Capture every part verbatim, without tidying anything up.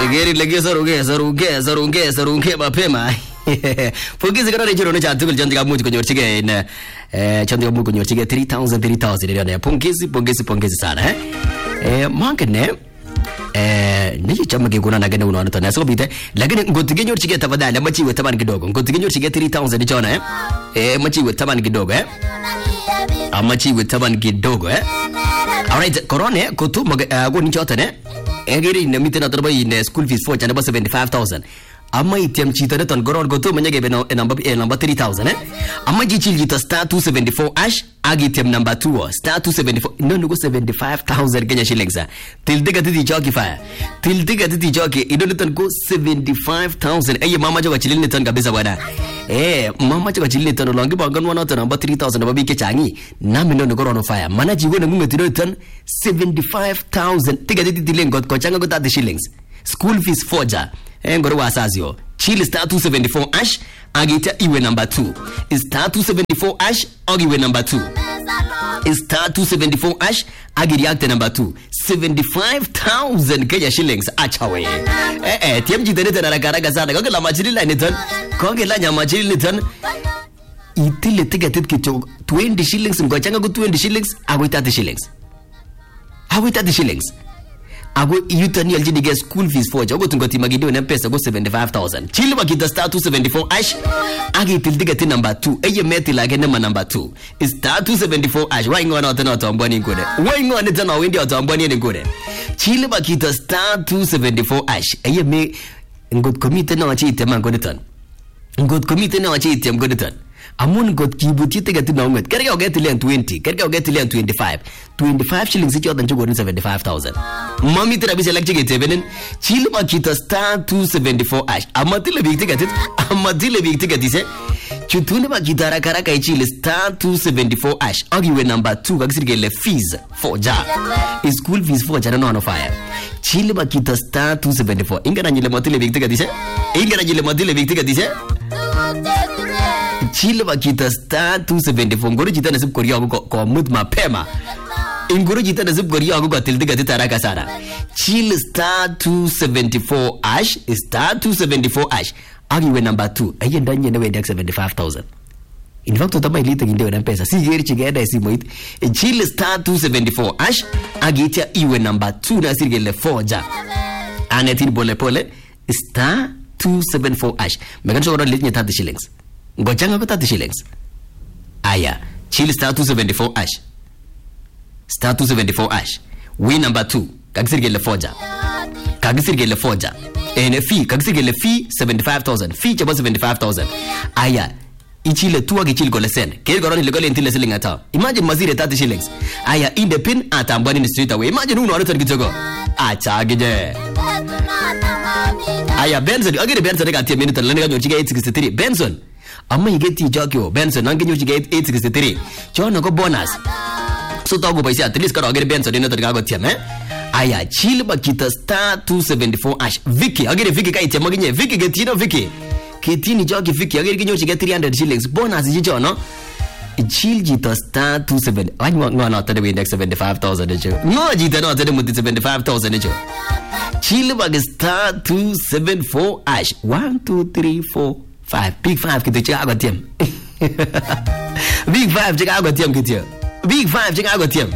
Geri lagi saruge saruge saruge saruge mapema. Pongezi kana rejero ne chatu kul chandiga muji kunyorchige ne eh chandiga muji kunyorchige three thousand three thousand ne pongezi pongezi pongezi sana eh eh mangene eh nije chama ke kuna nagene unaona tena so bite lakini ngotige nyorchige tafadhali machiwe taban kidogo ngotige nyorchige three thousand chona eh eh machiwe taban kidogo eh amachiwe taban kidogo eh alright corona kutu go ni chota ne egeri ne mitena torba in school fees for chana seventy-five thousand amma item chita ne ton goron goto manyage be number number three thousand eh amma jichil jita star two seventy-four ash agitem number two star two seventy-four no no go seventy-five thousand Kenya shillings til diga tidi jockey fire til diga tidi jockey idon ton go seventy-five thousand ay mama joga chilil ne ton kabisa bwana eh mama joga chilil ne ton longi bangan wana ton number three thousand babi ke changi na mino no goron fire mana jigo ne munga tido ton seventy-five thousand tiga tidi lengot ko changa go thirty shillings school fees forger engoro wasazio chill star two seventy-four ash agita iwe number two star two seventy-four ash agiwe number two star two seventy-four ash agiriakte number two seventy-five thousand Kenya shillings achawe eh eh tiamji dene tena karaga sana goge la majili la nitan goge la nyama majili nitan itile ticket kicho twenty shillings ngochanga go twenty shillings agwe thirty shillings agwe thirty shillings ago yutani aljini get school fees for jago tungoti magidio na pesa go seventy-five thousand chili bakita star two seventy-four ash agi tildiga ti number two eye meti lage nema number two star two seventy-four ash why ngona otana otambwani ngode why ngona tana windi otambwani ngode chili bakita star two seventy-four ash eye me ngot komite na wachi itema ngode tan ngot komite na wachi itema ngode tan amun got kibuti tega ti nonget kerga oget lian twenty kerga oget lian twenty-five twenty-five shillings ichi odan chugo seventy-five thousand mami tira bise lakchi getebenen chilma kita star two seventy-four ash amatile big ticket amatile big ticket ise chutune ba gitara karaka ichi star two seventy-four ash ogiwe number two kagisirgele fees for ja school fees for ja no no fire chilma kita star two seventy-four ingana nyile matile big ticket ise ingana nyile matile big ticket ise chile bakita star two seventy-four ngoro jita nasib koria ko ko mud mapema ingoro jita nasib koria ko til diga taraka sana chile star two seventy-four ash star two seventy-four ash agi we number two ayi ndanye ne we seventy-five thousand in fact utama ilita nginde na pesa si yeri chigeda si moit chile star two seventy-four ash agi tia iwe number two na sirgele four ja anetin pole pole star two seventy-four ash megan so ro litnya thirty shillings ngochanga ko thirty shillings aya chill star two seventy-four ash star two seventy-four ash win number two kagisirgele forja kagisirgele forja ene fee kagisirgele fee seventy-five thousand fee chaba seventy-five thousand aya ichile tuwa gichil gole sen ke goroni le gole intile selling ata imagine mazire thirty shillings aya in the pin atambani ni straight away imagine uno anatar gitogo acha gije aya Benson agire Benson ga tie minute le ga nyochige eight sixty-three Benson amma igeti jokyo Benson nangenyo chige eight sixty-three chono go bonus so tago paisa at least karo agere Benson ino targa go tiam eh aya chill bakita star two seventy-four ash Vicky agere Vicky kai tiam maginye Vicky getino Vicky ketini joki Vicky agere ginyo chige three hundred shillings bonus jicho no chill jita star two seventy wanyo ngwana tade we next seventy-five thousand ejo no jita no tade muti seventy-five thousand ejo chill bag star two seventy-four ash one two three four five big five kitu chika agwa tiam big five chika agwa tiam kitu big five chika agwa tiam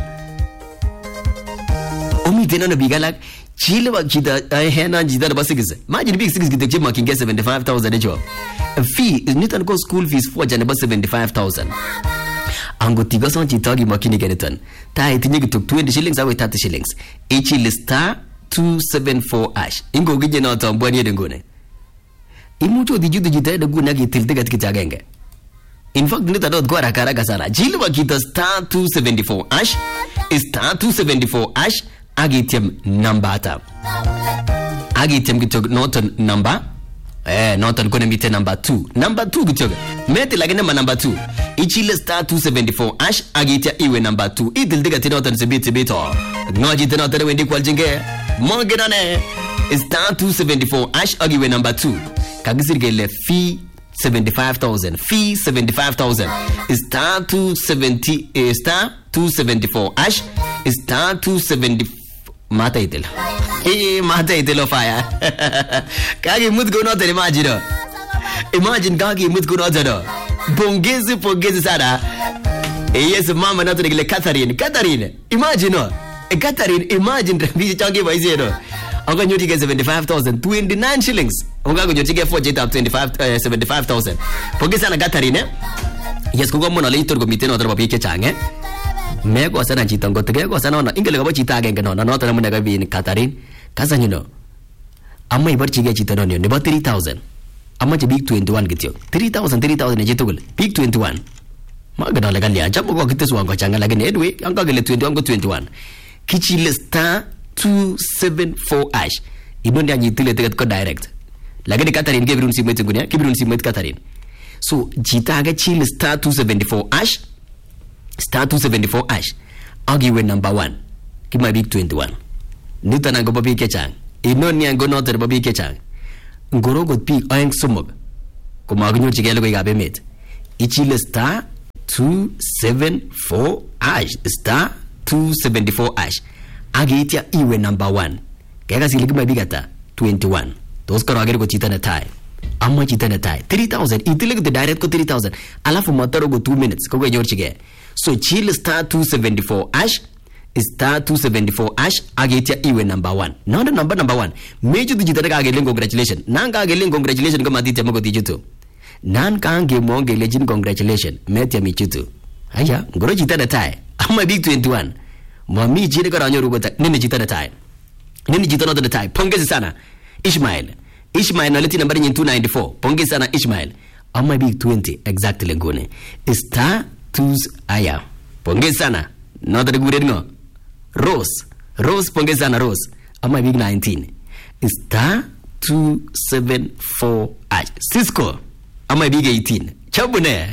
omi tena na bigalak chile wa kita hena jida na basigis imagine big six kitu chima kinge seventy-five thousand ejo fee nitan ko school fees for jana ba seventy-five thousand ango tiga son chitagi makini kenetan ta itinye kitu twenty shillings awe thirty shillings each lista two seventy-four ash ingo gije na tambwani edengone imucho dijudu jita da guna ki tilde gat kitagenge in fact nita dot go rakaraga sana jilwa kita star two seventy-four ash star two seventy-four ash agitiam number ata agitiam kitok noton number eh noton kone mite number two number two kitok mete lagene ma number two ichile star two seventy-four ash agitia iwe number two itilde gat noton sebiti bito ngoji tenoton wendi kwaljinge mongenane star two seventy-four ash agiwe number two kagisirgele fee seventy-five thousand fee seventy-five thousand star two seventy uh, star two seventy-four ash star two seventy mata itel Eh, mata itilo fire. Kagi mut kuno tele imagine. Imagine kagi mut kuno tele. Pongezi pongezi sana. Eh, yes mama nato nikile Catherine. Catherine, imagine no. Eh, Catherine, imagine rabi changi baisi no. Anga nyoti ke seventy-five thousand, twenty-nine shillings. Anga nyoti ke four jet up twenty-five uh, seventy-five thousand. Pongezi sana Catherine. Eh? Yes kuko mona le itor komite no tro papi ke change. Me ko sana chito ngotege ko sana no ingele ko chito agenge no no tro muna ka bi Catherine. Kasa nyino. Amma ibarchige chito no nebo three thousand. Amma che big twenty-one kityo. three thousand three thousand ne chito gul. Big twenty-one. Magana la galia japo ko kitesu wango changa lakini edwe anga gele twenty-one go twenty-one. Kichile star two seven four ash. Ibonde anyitile ticket ko direct. Lakini Catherine ke birun simwete ngunia, ke birun simwete Catherine. So jita ga chile star two seventy-four ash. Star two seventy-four ash. Agi we number one. Kima big twenty-one. Nita na go babi ke chang. Inoni ango noter babi ke chang. Ngoro go pi ayeng sumog. Kuma agnyo chigelo ko gabe met. Ichile star two seventy-four ash. Star two seventy-four ash. Agi itia iwe number one. Kaya kasi ligma bigata twenty-one. Tos karo agere ko chita na tai. Amma chita na tai. three thousand. Itilig the direct ko three thousand. Alafu mataro go two minutes. Ko go nyor chige. So chile star two seventy-four ash. Star two seventy-four ash. Agi itia iwe number one. No the number number one. Meju tu chita na kage ling congratulations. Nan kage ling congratulations kama titia mo ko tijutu. Nan kange mo nge legend congratulations. Metia michutu. Aya ngoro chita na tai. Amma big twenty-one. Mami jire ko ranyo rugo ta nini chita na tai. Nini chita na tai. Pongezi sana Ishmael. Ishmael na leti nambari nyin two ninety-four. Pongezi sana Ishmael. Amma big twenty exactly ngone. Star two aya. Pongezi sana. Nota de gure ngo. Rose. Rose pongezi sana Rose. Amma big nineteen. Star two seven four ash. Cisco. Amma big eighteen. Chabune.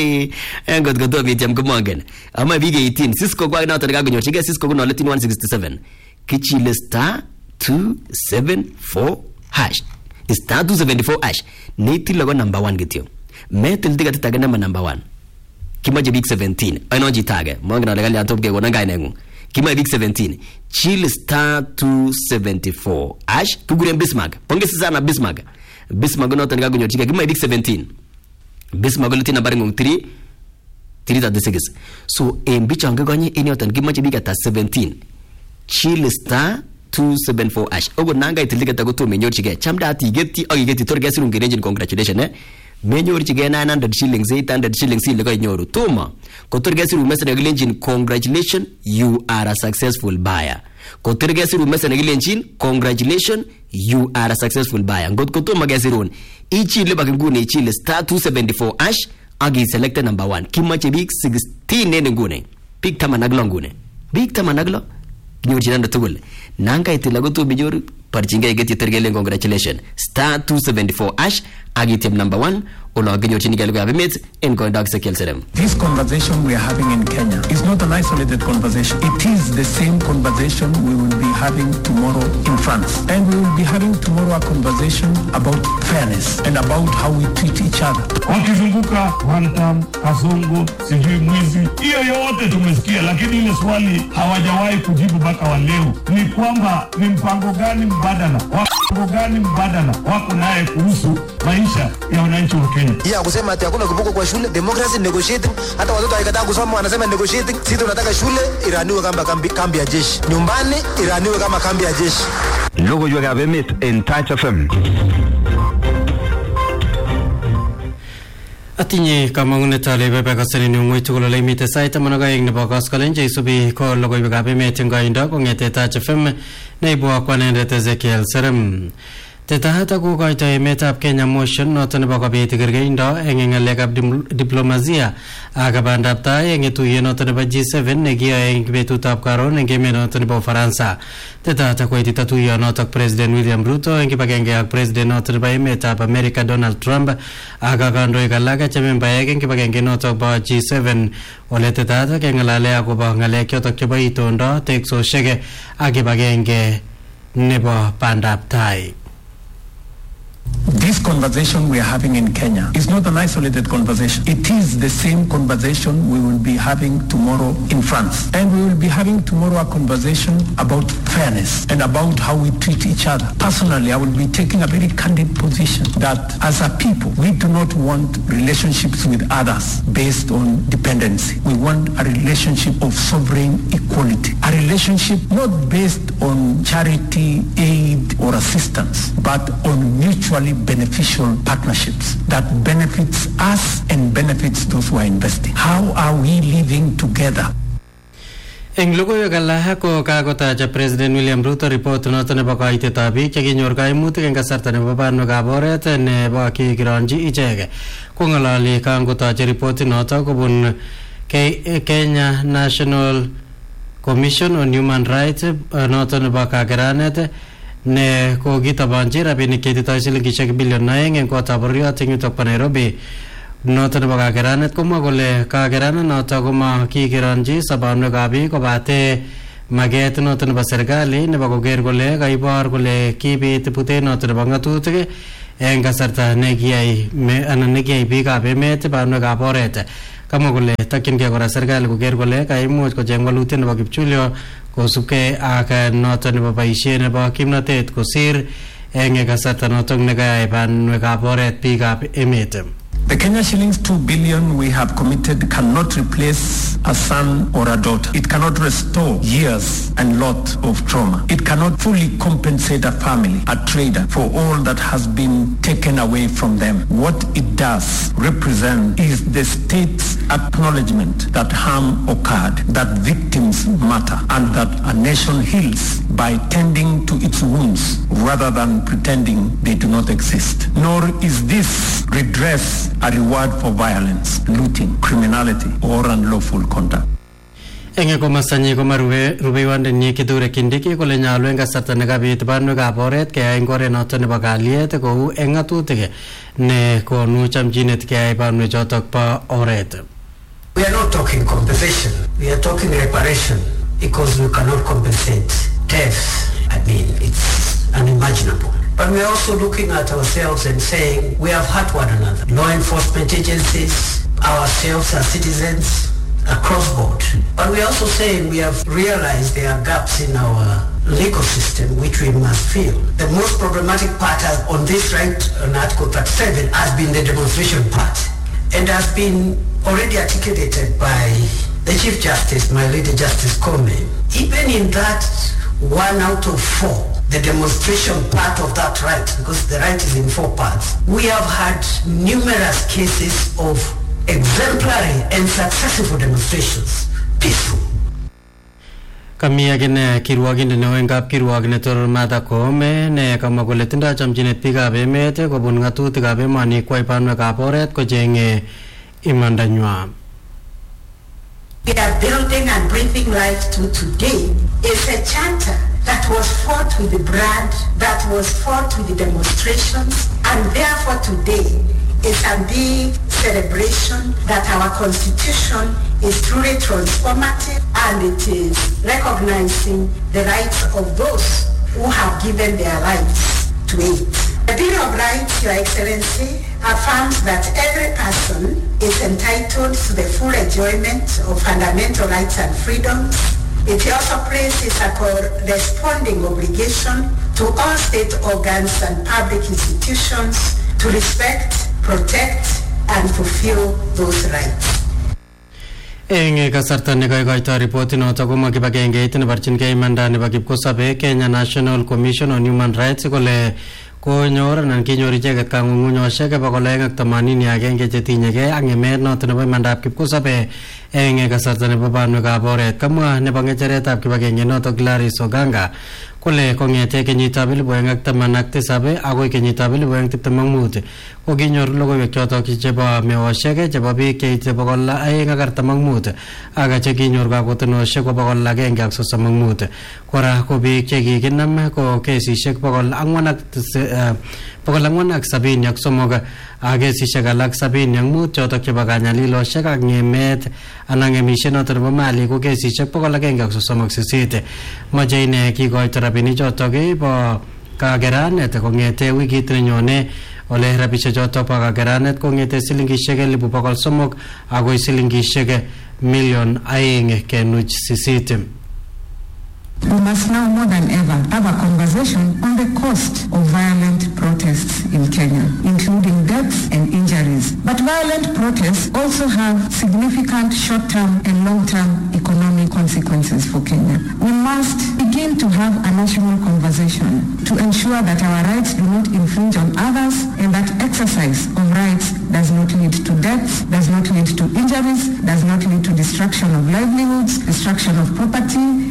Engot goto mitiam kumongen. Amma big eighteen. Cisco kwa na tataga gonyo. Chige Cisco kuno letin one sixty-seven. Kichile star two seven four hash. Star two seventy-four hash. Neti logo number one gityo. Metil tiga titaga number number one. Kima je big seventeen. Ano jitage. Mwangina legali antopke wana ngai nengu. Kima big seventeen. Chile star two seventy-four hash. Kugure Bismarck. Pongezi sana Bismarck. Bismarck no tataga gonyo. Chige kima big seventeen. Bismarck leti number ngung three three thirty-six. So em bichanga gonye enyotan kima je big ata seventeen. Chile star two seven four ash. Ogo nanga itilika tago to menyor chige. Chamda ati geti ogi geti torga sirun gerenjin congratulations eh. Menyor chige nine hundred shillings eight hundred shillings ile ko nyoru. Toma. Ko torga sirun message gerenjin congratulations you are a successful buyer. Ko torga sirun message gerenjin congratulations you are a successful buyer. Ngot ko toma gasirun. Ichi le bagungune ichi le star two seventy-four ash agi selected number one. Kimache big sixteen nene ngune. Big tama naglo ngune. Big tama naglo. Nyor chinanda tugul. Nanga itilago tu bijur parchinga igeti tergele congratulations. Star two seventy-four ash agitem number one. Olo aginyor chiniga luga abimit in conduct sekel serem. This conversation we are having in Kenya is not an isolated conversation. It is the same conversation we will be having tomorrow in France. And we will be having tomorrow a conversation about fairness and about how we treat each other. Wakizunguka wantam, kasongo, sijui mwizi. Hiyo yote tumesikia, lakini ile swali hawajawahi kujibu mpaka wa leo. Ni kwamba ni mpango gani mbadala, mpango gani mbadala wako naye kuhusu maisha ya wananchi wa Kenya. Ya kusema ati hakuna kibuko kwa shule, democracy negotiating, hata watoto haikataa kusoma wanasema negotiating. Sisi tunataka shule iraniwe kama kambi, kambi ya jeshi. Nyumbani iraniwe kama kambi ya jeshi. Logo yuga bemit in Touch F M. Atinye kamangunet ale bebe kasani ni ngoi tugul ole mite saita managa ing nebo kaskalenje isubi ko logo yuga bemit ngaindo kongete Touch F M neibu kwa nende Ezekiel Serem. Tetahata ko kaito emetab Kenya motion noto nebo kobit kergeindo eng ngalekab diplomazia aga bandab tai eng tuye noto nebo G seven nekiyoe eng betutab karon eng emet noto nebo Faransa. Tetahata ko itita tuyo noto President William Ruto eng kibagenge ak President noto nebo emetab America Donald Trump aga kandoik alak che membaek eng kibagenge noto bo G seven ole tetahata kengalale akobo ngalek choto chebo itondo teksosiek ak kibagenge nebo bandab tai. This conversation we are having in Kenya is not an isolated conversation. It is the same conversation we will be having tomorrow in France. And we will be having tomorrow a conversation about fairness and about how we treat each other. Personally, I will be taking a very candid position that as a people, we do not want relationships with others based on dependency. We want a relationship of sovereign equality. A relationship not based on charity, aid, or assistance, but on mutually beneficial partnerships that benefits us and benefits those who are investing. How are we living together? Eng logoiwek alak ko kakotacha President William Ruto report noto nebo kaitetab biik chekinyor kaimutik eng kasarta nebo banwekab oret nebo kikironji ichek. Kong'ololi kangotache report noto kobun Kenya National Commission on Human Rights noto nebo kakeranet ne kokitabanchi rabinik cheititoi silingishek bilion aeng eng kotab bororiot eng yutok po Nairobi. Noto nebo kakeranet komwa kole kakeranet noto koma kikironji sobonwekab biik kobate maget noto nebo serikali nebo koker kole kaibor kole kibit butet noto nebo ng'atutik eng kasarta nekiyai anan nekiyai biikab emet banwekab oret. Kamwa kole takyingei kora serikali koker kole kaimuch kocheng walutiet nebo kipchulyo kosubkei ak noto nebo boisiet nebo kimnatet kosir eng kasarta noto nekayai banwekab oret biikab emet. The Kenya shillings two billion we have committed cannot replace a son or a daughter. It cannot restore years and lot of trauma. It cannot fully compensate a family, a trader, for all that has been taken away from them. What it does represent is the state's acknowledgement that harm occurred, that victims matter, and that a nation heals by tending to its wounds rather than pretending they do not exist. Nor is this redress a reward for violence, looting, criminality, or unlawful conduct. Enge komasanyi koma rubeiwande nyi Kithure Kindiki kole nyalu eng kasarta nekabit banwekab oret keyai eng oret noto nebo kalyet kou eng ng'atutik ne konu chamchinet keyai banwechotok bo oret. We are not talking compensation, we are talking reparation, because we cannot compensate death. I mean, it's unimaginable. But we are also looking at ourselves and saying we have hurt one another. Law enforcement agencies, ourselves as citizens, across board. But we are also saying we have realized there are gaps in our legal system which we must fill. The most problematic part on this right on Article thirty-seven has been the demonstration part, and has been already articulated by the Chief Justice, my Lady Justice Comey. Even in that one out of four, the demonstration part of that right, because the right is in four parts, we have had numerous cases of exemplary and successful demonstrations, peaceful. Kami agine kirwaginde ne wengap kirwagne tor Martha Koome ne kama kole tinda chamchinet biikab emet kobun ng'atutikab emoni kwai banwekab oret kochenge imandanywa. We are building and breathing life to today is a charter that was fought with the blood, that was fought with the demonstrations, and therefore today is a big celebration that our constitution is truly transformative, and it is recognizing the rights of those who have given their lives to it. The Bill of Rights, Your Excellency, affirms that every person is entitled to the full enjoyment of fundamental rights and freedoms. It also places a corresponding obligation to all state organs and public institutions to respect, protect, and fulfill those rights. Eng kasarta nekoikoito ripoti noto komwa kibagengeit nebarchinkei imanda nebo kipkosobe Kenya National Commission on Human Rights kole konyor anan kinyor icheket kang'ung'unyoshek bokol aeng ak themanini agenge chetinyegei ak ng'emet noto nebo imandab kipkosobe eng kasarta nebo banwekab oret. Kamwa nebo ng'echeretab kibagenge noto Gladys Oganga kole kong'ete kenyitab elipu aeng ak taman ak tisab agoi kenyitab elipu aeng tiptem ak mut kokinyor logoiwek chotok chebo meoshek chebo biik cheite bokol aeng ak artam ak mut ak chekinyor kakotenoshek ko bokol agenge ak sosom ak mut. Kora ko biik chekikinam ko kesishek bokol ang'wan ak bokol ang'wan ak sabini ak somok ak kesishek alak sabini ak mut chotok chebo kanyaliloshek ak ng'emet anan ng'emishet noto nebo mali ko kesishek bokol agenge ak sosom ak sisit. Moche ine kikoito rabinik chotok bo kakeranet kong'ete wikit nenyone ole rabishek choto bo kakeranet kong'ete silingishek elipu bokol somok agoi silingishek million aeng kenuch sisit. We must now more than ever have a conversation on the cost of violent protests in Kenya, including deaths and injuries. But violent protests also have significant short-term and long-term economic consequences for Kenya. We must begin to have a national conversation to ensure that our rights do not infringe on others and that exercise of rights does not lead to deaths, does not lead to injuries, does not lead to destruction of livelihoods, destruction of property.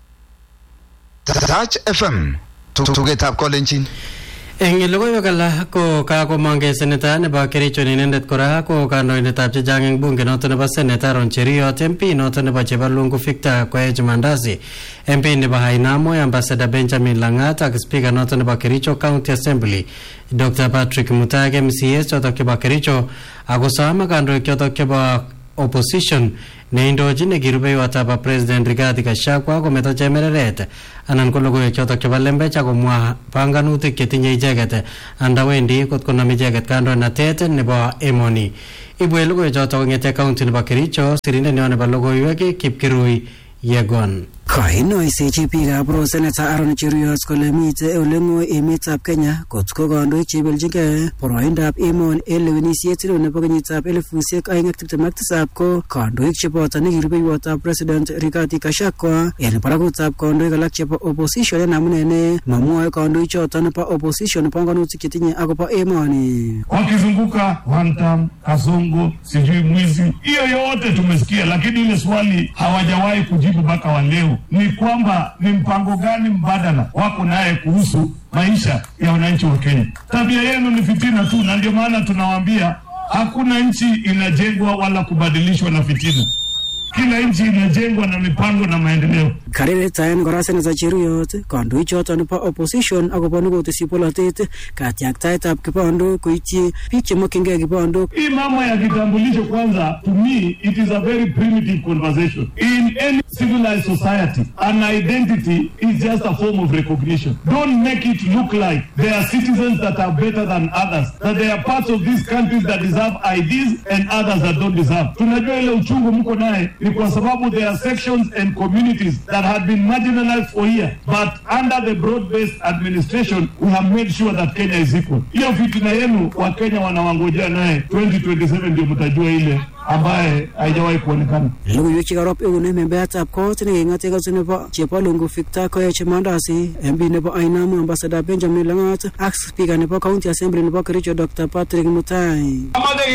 Touch F M tugetab kolenjin. Eng logoiwek alak ko kakomongke seneta nebo Kericho inendet kora ko kandoindetab chechang eng bunge noto nebo Seneta Aaron Cheruiyot, M P noto nebo Chebalungu Victor Koech Mandazi, M P nebo Hainamo Ambassador Benjamin Langat ak Speaker noto nebo Kericho County Assembly Doctor Patrick Mutage M C A chotok chebo Kericho akosam kandoik chotok chebo opposition neindochin nekirubeiwotab President Rigathi Gachagua kometo chemereret anan ko logoiwek chotok chebo lembech akomwa panganutik chetinye icheket andawendi kot konam icheket kandoinatet nebo emoni. Ibwe logoiwek chotok kong'ete county nebo Kericho, sirindet neo nebo logoiwek Kipkirui Yegon. Kainoisechi biikab Pro Senator Aaron Cheruiyot kole mitei ole ng'oi emetab Kenya kot ko kandoik chebeljingei boroindab emoni eng lewenisiet nebo kenyitab elifusiek aeng ak tiptem ak tisab ko kandoik cheboto nekirubeiwotab President Rigathi Gachagua eng barakutab kandoik alak chebo opposition en amune ne mamwoe kandoik choto nebo opposition panganutik chetinye akobo emoni. Wakizunguka one term, Kasongo, sijui mwizi, hiyo yote tumesikia, lakini ile swali hawajawahi kujibu mpaka wa leo ni kwamba ni mpango gani mbadala wako naye kuhusu maisha ya wananchi wa Kenya. Tabia yenu ni fitina tu, na ndio maana tunawaambia hakuna nchi inajengwa wala kubadilishwa na fitina. Kila nchi inajengwa na mipango na maendeleo. Karere taen kora Senator Cheruiyot kandoik choto nebo opposition akobo nekotesi polatet katiaktaetab kibondo koityi biik chemokyingei kibondo. Hii mambo ya kitambulisho kwanza, to me it is a very primitive conversation. In any civilized society, an identity is just a form of recognition. Don't make it look like there are citizens that are better than others, that there are parts of these countries that deserve I Ds and others that don't deserve. Tunajua ile uchungu mko naye ni kwa sababu there are sections and communities that had been marginalized for years, but under the broad-based administration we have made sure that Kenya is equal. Hiyo fitina yenu wa Kenya wanawangojea naye twenty twenty-seven ndio mtajua ile ambaye haijawahi kuonekana. Logoiwek chekarop eune membeatab kot neking'ate kot nebo Chebalungu Victor Koech Mandazi, M P nebo Ainamo Ambassador Benjamin Langat ak Speaker nebo County Assembly nebo Kericho Doctor Patrick Mutai.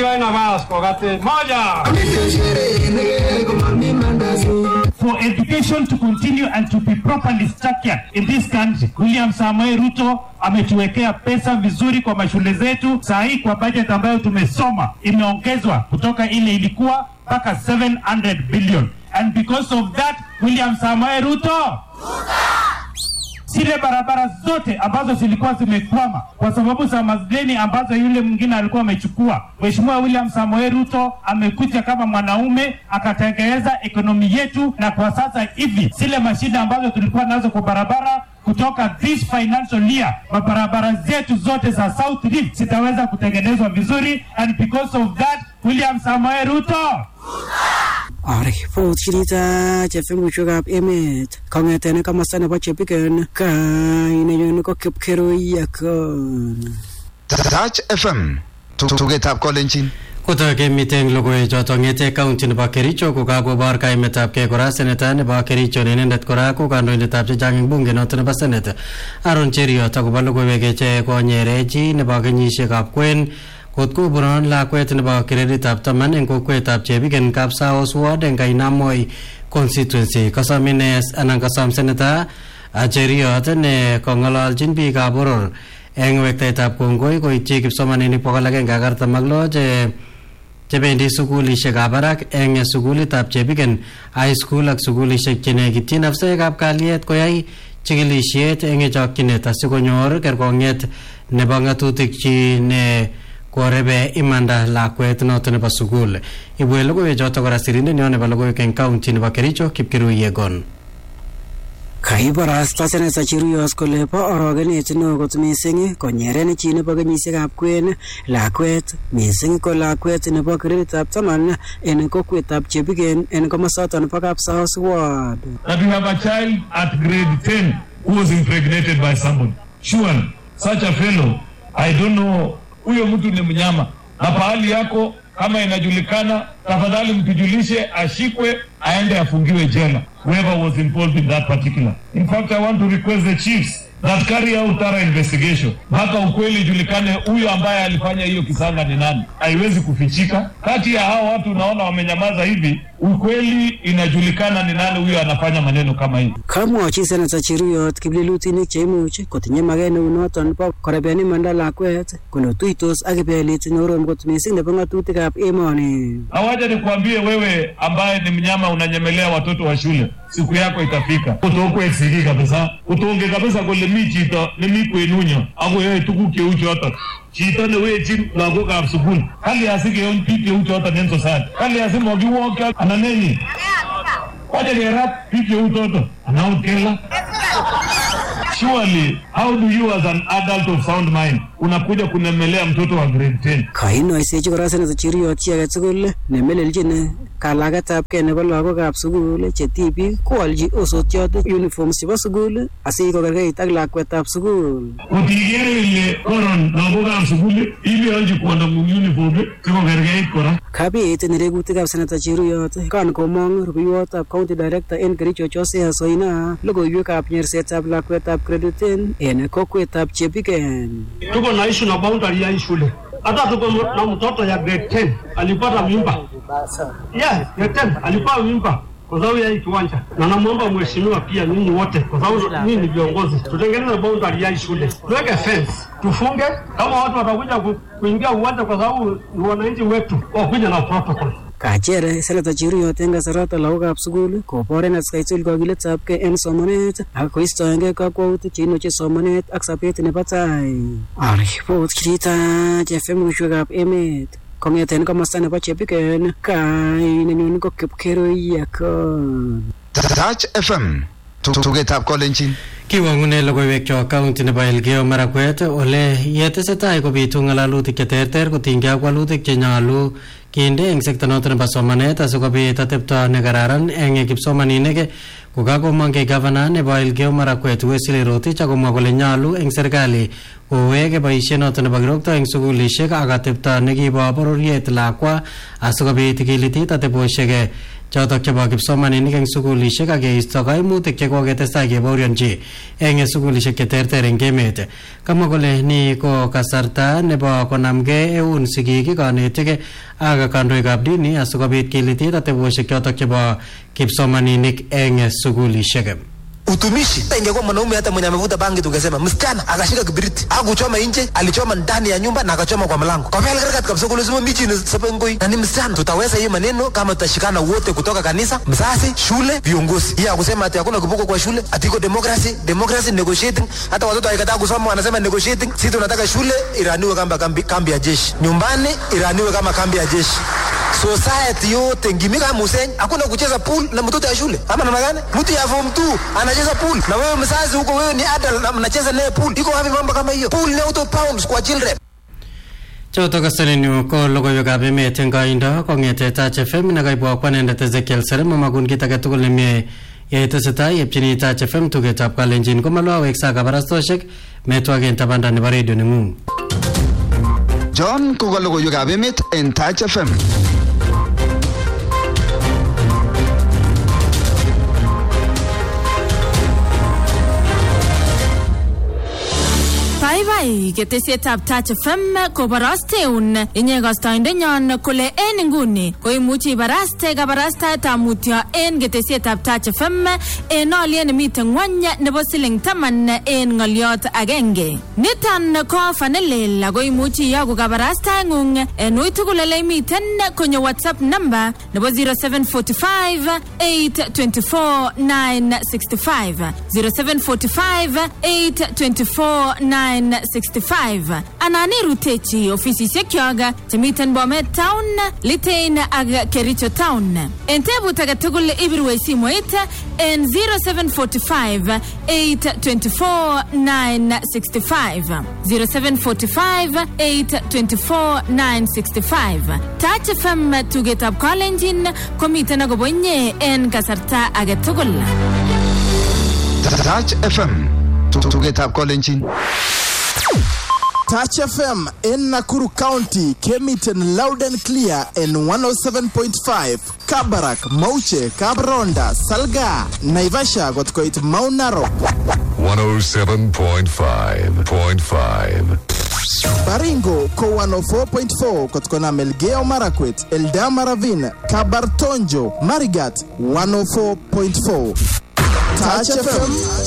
For education to continue and to be properly structured in this country, William Samoei Ruto ametuwekea pesa vizuri kwa mashule zetu. Saa hii kwa budget ambayo tumesoma imeongezwa kutoka ile ilikuwa mpaka seven hundred billion. And because of that, William Samoei Ruto zile barabara zote ambazo zilikuwa zimekwama kwa sababu za madeni ambazo yule mwingine alikuwa amechukua, Mheshimiwa William Samoei Ruto amekuja kama mwanaume akatengeneza ekonomi yetu, na kwa sasa hivi zile mashida ambazo tulikuwa nazo kwa barabara kutoka this financial year, mabarabara zetu zote za South Rift zitaweza kutengenezwa vizuri. And because of that, William Samoei Ruto Ari pot chirita chefengu chugap emet kong'eten komosta nebo Chebiken kainenyon ko Kipkirui Yegon. Touch F M tugetab kolenjin. Kotoke miteng logoiwek chotok ng'ete county nebo Kericho ko kakobor kaimetab kei kora seneta nebo Kericho inendet kora ko kandoindetab chechang eng bunge noto nebo Senate Aaron Cheruiyot akobo logoiwek eche konyere chi nebo kenyisiekab kwen kot koburon lakwet nebo kreditab taman eng kokwetab Chebiken Kapsaos ward eng Kainamoi constituency. Kasom ine anan kasom seneta Cheruiyot ne kong'ololjin biikab boror eng wektaetab kongoi koityi kipsomaninik bokol agenge ak artam ak lo che chebendi sukulishekab barak eng sukulitab Chebiken High School ak sukulishek chenekityin. Afsaekab kalyet koyai chikilisiet eng chokchinet asikonyor kerkong'et nebo ng'atutik chi ne korebe imanda lakwet noto nebo sukul. Ibwe logoiwek choto kora sirindet neo nebo logoiwek eng county nebo Kericho Kipkirui Yegon. Kaibarasta Senator Cheruiyot kole bo orogenet neo kot mising konyeren chi nebo kenyisiekab kwen lakwet mising ko lakwet nebo greditab taman en kokwetab Chebigen en komosoton nebo Kapsaos ward. That you have a child at grade ten who was impregnated by somebody. Sure, such a fellow, I don't know, huyo mtu ni mnyama. Na pahali yako kama inajulikana, tafadhali mtujulishe, ashikwe, aende afungiwe jela. Whoever was involved in that particular. In fact, I want to request the chiefs that carry out thorough investigation. Mpaka ukweli julikane huyo ambaye alifanya hiyo kisanga ni nani. Haiwezi kufichika. Kati ya hao watu unaona wamenyamaza hivi, ukweli inajulikana ni nani huyo anafanya maneno kama hivi. Kamwachi Senator Cheruiyot kiplelutinik cheimuch kotinye maket neunoton bo korebeni imanda lakwet kole tuitos ak kibelit neorom kot mising nebo ng'atutikab emoni. Hawaja nikwambie wewe ambaye ni mnyama unanyemelea watoto wa shule, siku yako itafika. Utokwe sigi kabisa. Utonge kabisa kole mi chito ni mi kwenunyo. Ako yoe tuku keucho hata. Chito ne we chin lagokab sukul. Kali asike yon pi keucho hata nenso sad. Kali asimo giwoka ananeni. Waja ni rap pi keucho hata. Anautela. Surely, how do you as an adult of sound mind unakuja kunemelea mtoto wa grade ten? Kaino isechi kora Senator Cheruiyot chi age tugul nemeleljin kalagetabkei nebo lagokab sukul che tipik koalji osotiot uniforms chebo sukul asikokerkeit ak lakwetab sukul. Utigere ile koron lagokab sukul iliolji kwandang'ung uniform sikokerkeit kora. Kabiit nerekutikab Senator Cheruiyot kan komong rubeiwotab county director en Kericho Jose Soina logoiwekab nyersetab lakwetab grade ten en kokwetab Chebigen. Tuko na issue na boundary ya shule. Hata tuko na mtoto ya grade ten alipata mimba. Yeah, grade ten alipata mimba kwa sababu ya kiwanja. Na namuomba mheshimiwa pia ninyi wote kwa sababu ninyi ni viongozi. Tutengeneze boundary ya shule. Tuweke fence. Tufunge kama watu watakuja kuingia uwanja kwa sababu ni wananchi wetu. Wakuja na protocol. Kachere Senator Cheruiyot en kasarata lagokab sukul koboren askaitul kokiletabkei en somanet ak koistoengei kakwautik cheinoche somanet ak sobet nebo tai. Aripot kirita chefemushwekab emet kong'eten komosta nebo Chebigen kainenyun ko Kipkeroiyakon. Touch F M tugetab kolenjin. Kiwang'une logoiwekchok county nebo Elgeyo Marakwet ole yetesetai kobitu ng'alalutik cheterter kotinygei ak walutik chenyolu kinde eng sekta noto nebo somanet asikobit atepto nekararan eng kipsomaninik kokakomong gavana nebo Elgeyo Marakwet Wesley Rotich akomwa kole nyolu eng serikali koweke boisiet noto nebo kirokto eng sukulishek ak atepto nekibo bororiet lakwa asikobit kilitit atebosiek chotok chebo kipsomaninik eng sukulishek ak keisto kaimutik chekoketestai kebaorionji eng sukulishek cheterter eng emet. Kamwa kole ni ko kasarta nebo konamgei eun sigik, kanetik ak kandoikab dini asikobit kilitit atebosiek chotok chebo kipsomaninik eng sukulishek. Utumishi ingekuwa mwanaume hata mwenye amevuta bangi tungesema msichana akashika kibiriti akuchoma nje, alichoma ndani ya nyumba na akachoma kwa mlango. Kwa vile katika kabisa kulizima michi ni sabengoi na ni msichana. Tutaweza hiyo maneno kama tutashikana wote kutoka kanisa, mzazi, shule, viongozi. Yeye akusema ati hakuna kibuko kwa shule, ati iko democracy, democracy negotiating. Hata watoto wakikataa kusoma wanasema negotiating. Sisi tunataka shule iraniwe kama kambi, kambi ya jeshi. Nyumbani iraniwe kama kambi ya jeshi. Society yote ngimika Musen hakuna kucheza pool na mtoto ya shule. Ama namna gani? Mtu ya form two anacheza pool na wewe mzazi huko wewe ni adult na mnacheza naye pool. Iko wapi mambo kama hiyo? Pool ni auto pounds kwa children. Choto kasalinu ko logoiwekab emet eng koindo kong'ete Touch F M nakaibwa kwanendet Ezekiel Serem mamakun kit age tugul nemie yetesetai yepchini Touch F M tugetab kalenjin komalwawek sa kabarastoshek metwagen tabanda nebo radio neng'ung. John ko logoiwekab emet en Touch F M. Bye ketesietab Touch F M kobarasteun inye kastoindenyon kole en inguni koimuchi ibaraste kabarastaetab mutyo en ketesietab Touch F M en olyet nemiten ng'wony nebo siling taman en ng'olyot agenge. Niton ko fanelel ako imuchi iyoku kabarastaeng'ung en ui tugul ole imiten konyo WhatsApp number nebo zero seven four five eight two four nine six five zero seven four five eight two four nine nine six five. Anani rutechi ofisi sekyoga Timiten Bomet Town, Litein Aga Kericho Town. Entebu tagatugul ibirwe simoita en zero seven four five eight two four nine six five. zero seven four five eight two four nine six five. Touch F M to get up calling komite na gobonye en kasarta agetugul. Touch F M to get up calling. Touch F M in Nakuru County came it in loud and clear in one oh seven point five. Kabarak, Mauche, Kabronda, Salga, Naivasha got quite Mount Narok. one oh seven point five point five. Baringo, Ko one oh four point four, Kotkona Melgeo Marakwet, Eldama Ravine, Kabartonjo, Marigat, one oh four point four. Touch F M,